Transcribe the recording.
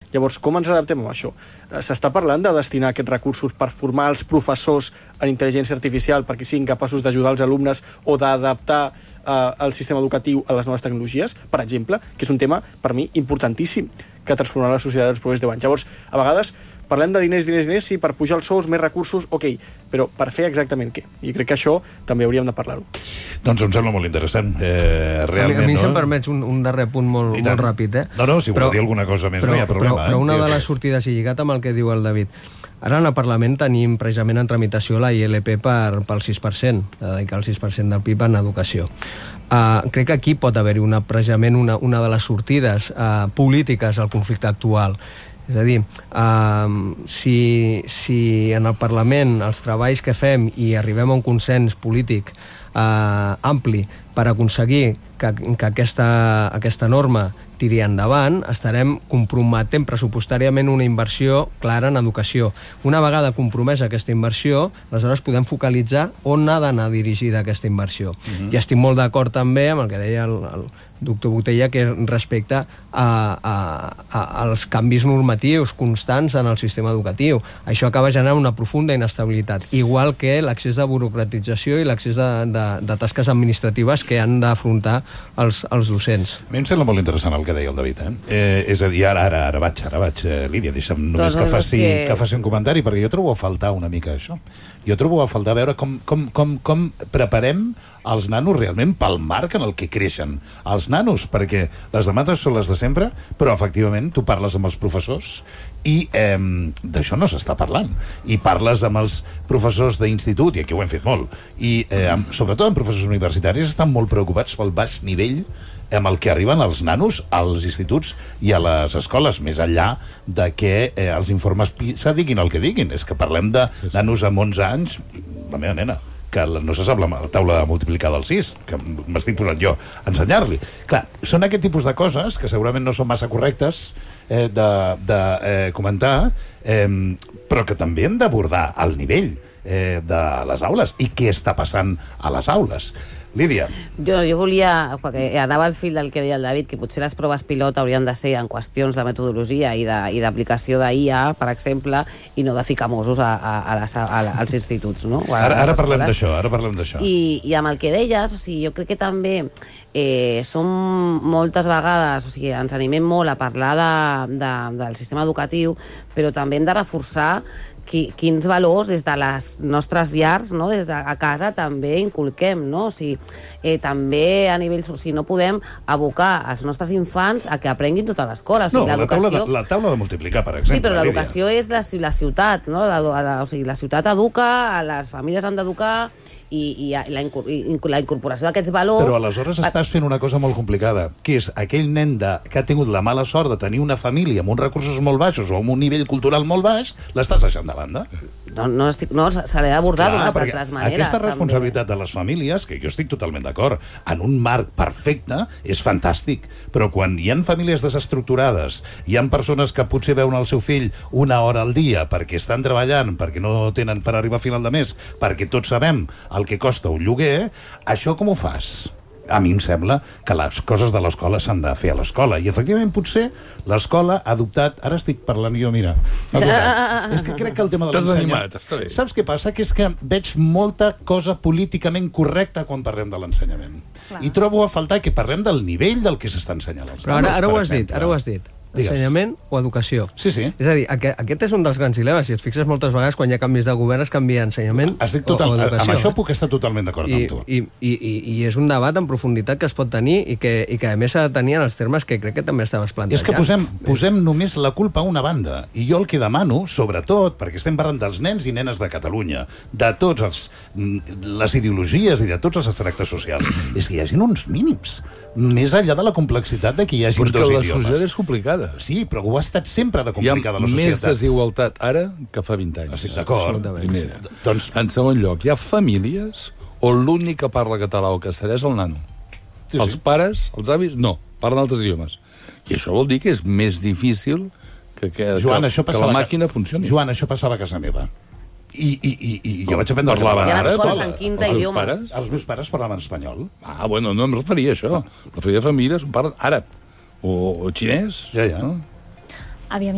Llavors, com ens adaptem a això? S'està parlant de destinar aquests recursos per formar els professors en intel·ligència artificial perquè siguin capaços d'ajudar els alumnes o d'adaptar el sistema educatiu a les noves tecnologies, per exemple, que és un tema, per mi, importantíssim, que transformarà la societat dels propers 10 anys. Llavors, a vegades, parlem de diners, sí, per pujar els sous, més recursos, ok, però per fer exactament què? I crec que això també hauríem de parlar-ho. Doncs em sembla molt interessant. Realment, a mi, si em permets un darrer punt molt ràpid. No, si vol dir alguna cosa més, no hi ha problema. Però una de les sortides, i lligat amb el que diu el David, ara en el Parlament tenim precisament en tramitació la ILP pel 6%, de dedicar el 6% del PIB en educació. Crec que aquí pot haver-hi precisament una de les sortides polítiques al conflicte actual. És a dir, si en el Parlament els treballs que fem i arribem a un consens polític ampli per aconseguir que aquesta norma tiri endavant, estarem comprometent pressupostàriament una inversió clara en educació. Una vegada compromesa aquesta inversió, aleshores podem focalitzar on ha d'anar dirigida aquesta inversió. I estic molt d'acord també amb el que deia el doctor Botella, que respecte als canvis normatius constants en el sistema educatiu. Això acaba generant una profunda inestabilitat, igual que l'accés de burocratització i l'accés de tasques administratives que han d'afrontar els docents. A mi em sembla molt interessant el que deia el David. És a dir, ara vaig, Lídia, deixa'm només que faci un comentari, perquè jo trobo a faltar una mica això. Jo trobo a faltar veure com preparem els nanos realment pel marc en el que creixen. Els nanos, perquè les demandes són les de sempre, però efectivament tu parles amb els professors i d'això no s'està parlant. I parles amb els professors d'institut, i aquí ho hem fet molt, i sobretot amb professors universitaris estan molt preocupats pel baix nivell amb el que arriben els nanos als instituts i a les escoles, més enllà de que els informes PISA diguin el que diguin. És que parlem de nanos amb 11 anys, la meva nena, que no se sap la taula de multiplicar del 6, que m'estic posant jo a ensenyar-li. Clar, són aquest tipus de coses que segurament no són massa correctes de comentar, però que també hem d'abordar el nivell de les aules i què està passant a les aules. Lídia. Jo volia, perquè anava al fil del que deia el David, que potser les proves pilot haurien de ser en qüestions de metodologia i d'aplicació d'IA, per exemple, i no de ficar Mossos als instituts, no? Ara parlem d'això. I amb el que deies, o sigui, jo crec que també som moltes vegades, o sigui, ens animem molt a parlar del sistema educatiu, però també hem de reforçar quins valors des de les nostres llars, no? Des de a casa també inculquem, no? O sigui, també a nivell social no podem abocar els nostres infants a que aprenguin totes les coses. No, la taula de multiplicar, per exemple. Sí, però l'educació és la ciutat, no? O sigui, la ciutat educa, les famílies han d'educar, i la incorporació d'aquests valors... Però aleshores estàs fent una cosa molt complicada, que és aquell nen que ha tingut la mala sort de tenir una família amb uns recursos molt baixos o amb un nivell cultural molt baix, l'estàs deixant de banda. No, se l'ha d'abordar d'unes altres maneres. Aquesta responsabilitat de les famílies, que jo estic totalment d'acord, en un marc perfecte, és fantàstic. Però quan hi ha famílies desestructurades, hi ha persones que potser veuen el seu fill una hora al dia perquè estan treballant, perquè no tenen per arribar a final de mes, perquè tots sabem el que costa un lloguer, això com ho fas? A mi em sembla que les coses de l'escola s'han de fer a l'escola. I, efectivament, potser l'escola ha adoptat... Ara estic parlant jo, mira. És que crec que el tema de l'ensenyament... Saps què passa? Que és que veig molta cosa políticament correcta quan parlem de l'ensenyament. I trobo a faltar que parlem del nivell del que s'està ensenyant als nanos. Però ara ho has dit. Ensenyament o educació. Sí. És a dir, aquest és un dels grans dilemes. Si et fixes, moltes vegades quan hi ha canvis de govern es canvia ensenyament o educació. Amb això puc estar totalment d'acord amb tu. I és un debat en profunditat que es pot tenir i que a més s'ha de tenir en els termes que crec que també estaves plantejant. És que posem només la culpa a una banda. I jo el que demano, sobretot, perquè estem parlant dels nens i nenes de Catalunya, de totes les ideologies i de tots els extractes socials, és que hi hagin uns mínims. Més enllà de la complexitat de que hi hagin dos idiomes. Però la societat és complicada. Sí, però ho ha estat sempre de complicada, la societat. Hi ha més desigualtat ara que fa 20 anys. Estic d'acord. Primera. En segon lloc, hi ha famílies on l'únic que parla català o castellà és el nano. Els pares, els avis, no. Parlen altres idiomes. I això vol dir que és més difícil que la màquina funcioni. Joan, això passava a casa meva. I jo vaig aprendre a parlar escoles en 15 idiomes. Els meus pares parlaven espanyol. Bueno, no em referia a això. Referia a famílies on parlen àrab o xinès. Ja. Aviam,